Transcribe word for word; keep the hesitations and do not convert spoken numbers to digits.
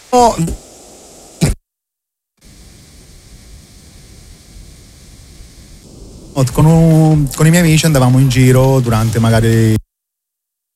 Oh. Con, un, con i miei amici andavamo in giro durante magari